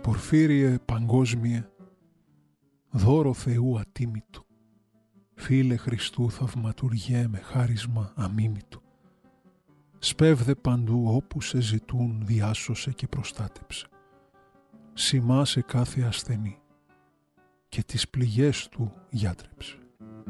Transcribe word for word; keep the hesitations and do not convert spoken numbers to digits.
Πορφύριε παγκόσμιε, δώρο Θεού ατίμητο, φίλε Χριστού θαυματουργέ με χάρισμα αμίμητο. Σπέβδε παντού όπου σε ζητούν, διάσωσε και προστάτεψε. Σημά σε κάθε ασθενή και τις πληγές του γιάτρεψε.